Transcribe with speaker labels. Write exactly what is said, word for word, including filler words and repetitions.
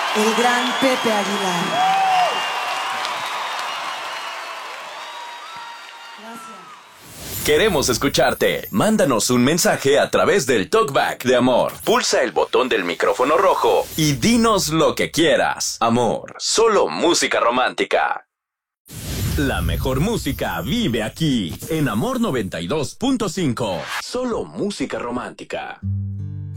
Speaker 1: el gran Pepe Aguilar. Gracias.
Speaker 2: Queremos escucharte. Mándanos un mensaje a través del Talkback de Amor. Pulsa el botón del micrófono rojo y dinos lo que quieras. Amor, solo música romántica. La mejor música vive aquí, en Amor noventa y dos punto cinco. Solo música romántica.